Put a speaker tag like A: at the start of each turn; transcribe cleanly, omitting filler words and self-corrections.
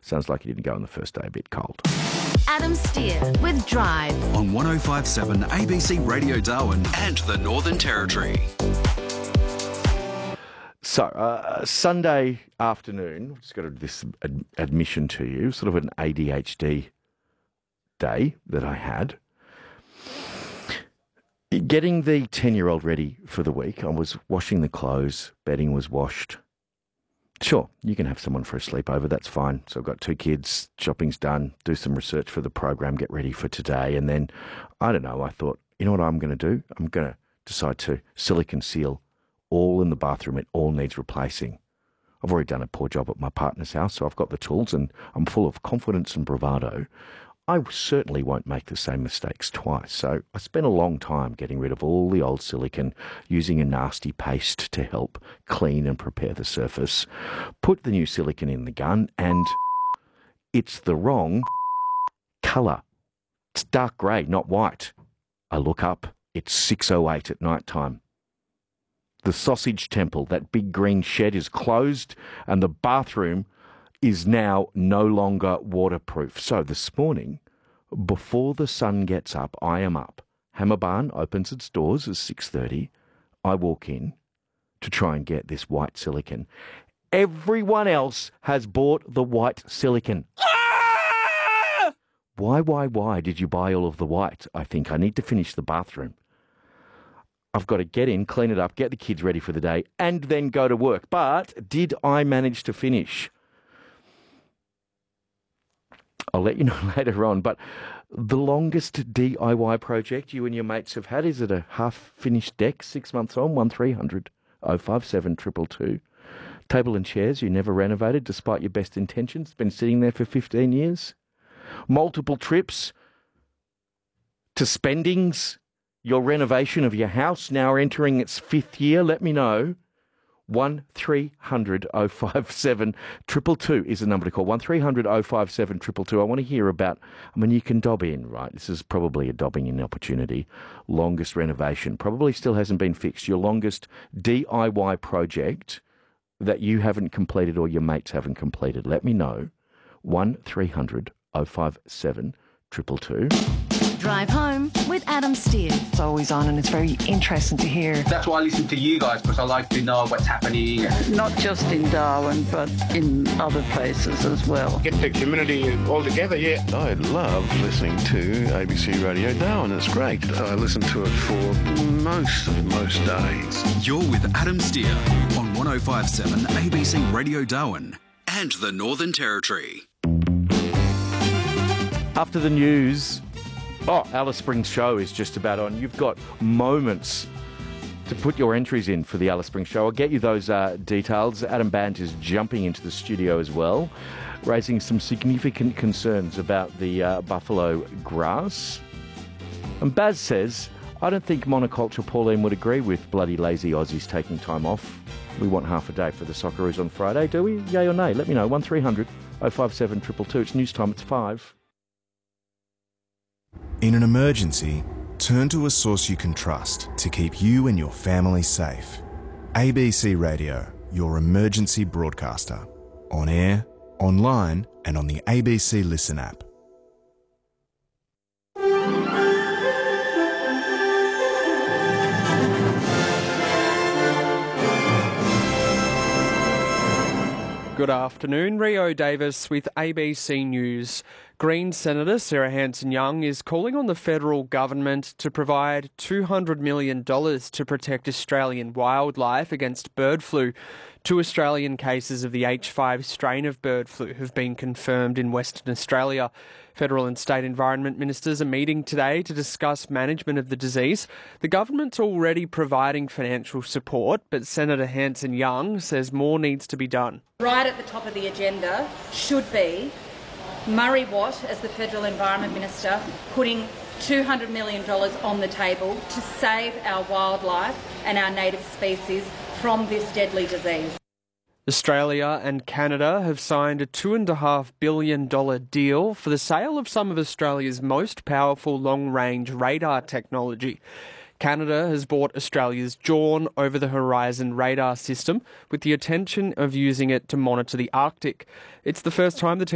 A: Sounds like he didn't go on the first day a bit cold.
B: Adam Steer with Drive.
C: On 105.7 ABC Radio Darwin and the Northern Territory.
A: So, Sunday afternoon, just got this admission to you, sort of an ADHD day that I had. Getting the 10-year-old ready for the week, I was washing the clothes, bedding was washed. Sure, you can have someone for a sleepover, that's fine. So I've got 2 kids, shopping's done, do some research for the program, get ready for today. And then, I don't know, I thought, you know what I'm going to do? I'm going to decide to silicone seal all in the bathroom. It all needs replacing. I've already done a poor job at my partner's house, so I've got the tools and I'm full of confidence and bravado. I certainly won't make the same mistakes twice. So I spent a long time getting rid of all the old silicone, using a nasty paste to help clean and prepare the surface. Put the new silicone in the gun and it's the wrong colour. It's dark grey, not white. I look up, it's 6:08 at night time. The sausage temple, that big green shed, is closed and the bathroom is now no longer waterproof. So this morning, before the sun gets up, I am up. Hammerbarn opens its doors at 6:30. I walk in to try and get this white silicone. Everyone else has bought the white silicone. Ah! Why did you buy all of the white? I think I need to finish the bathroom. I've got to get in, clean it up, get the kids ready for the day, and then go to work. But did I manage to finish? I'll let you know later on. But the longest DIY project you and your mates have had, is it a half-finished deck, 6 months on, 1300 057 222? Table and chairs you never renovated despite your best intentions, been sitting there for 15 years? Multiple trips to spendings? Your renovation of your house now entering its 5th year? Let me know. 1300 057 222 is the number to call. 1300 057 222. I want to hear about, you can dob in, right? This is probably a dobbing in opportunity. Longest renovation. Probably still hasn't been fixed. Your longest DIY project that you haven't completed or your mates haven't completed. Let me know. 1300 057 222.
B: Drive home with Adam Steer.
D: It's always on and it's very interesting to hear.
E: That's why I listen to you guys, because I like to know what's happening.
F: Not just in Darwin, but in other places as well.
G: Get the community all together, yeah.
H: I love listening to ABC Radio Darwin. It's great. I listen to it for most days.
C: You're with Adam Steer on 105.7 ABC Radio Darwin and the Northern Territory.
A: After the news... Alice Springs show is just about on. You've got moments to put your entries in for the Alice Springs show. I'll get you those details. Adam Bant is jumping into the studio as well, raising some significant concerns about the buffalo grass. And Baz says, I don't think monoculture Pauline would agree with bloody lazy Aussies taking time off. We want half a day for the Socceroos on Friday, do we? Yay or nay? Let me know. 1300 057 222. It's news time. It's 5.
I: In an emergency, turn to a source you can trust to keep you and your family safe. ABC Radio, your emergency broadcaster. On air, online, and on the ABC Listen app.
J: Good afternoon, Rio Davis with ABC News. Greens Senator Sarah Hanson-Young is calling on the federal government to provide $200 million to protect Australian wildlife against bird flu. 2 Australian cases of the H5 strain of bird flu have been confirmed in Western Australia. Federal and state environment ministers are meeting today to discuss management of the disease. The government's already providing financial support, but Senator Hanson-Young says more needs to be done.
K: Right at the top of the agenda should be Murray Watt, as the Federal Environment Minister, putting $200 million on the table to save our wildlife and our native species from this deadly disease.
J: Australia and Canada have signed a $2.5 billion deal for the sale of some of Australia's most powerful long-range radar technology. Canada has bought Australia's Dawn over-the-horizon radar system with the intention of using it to monitor the Arctic. It's the first time the